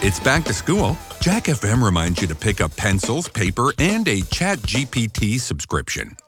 It's back to school. Jack FM reminds you to pick up pencils, paper, and a ChatGPT subscription.